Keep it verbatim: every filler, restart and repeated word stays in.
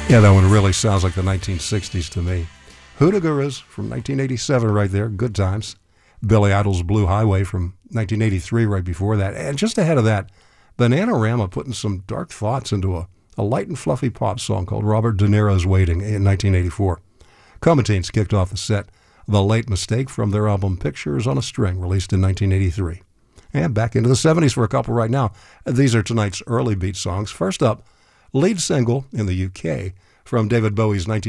Yeah, that one really sounds like the nineteen sixties to me. Hoodagoras from nineteen eighty-seven right there, Good Times. Billy Idol's Blue Highway from nineteen eighty-three right before that. And just ahead of that, Bananarama putting some dark thoughts into a, a light and fluffy pop song called Robert De Niro's Waiting in nineteen eighty-four. Comatines kicked off the set, The Late Mistake from their album Pictures on a String, released in nineteen eighty-three. And back into the seventies for a couple right now. These are tonight's early beat songs. First up, lead single in the U K from David Bowie's nineteen